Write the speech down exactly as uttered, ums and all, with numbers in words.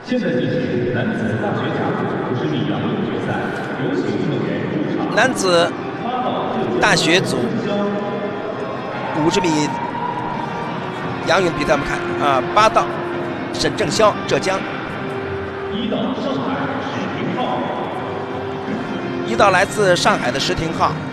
现在进行男子大学甲组五十米仰泳决赛，有请运动员入场。 男子大学组五十米仰泳比赛，我们看啊，八道沈正霄，浙江； 一道上海史廷浩， 一道来自上海的石廷浩。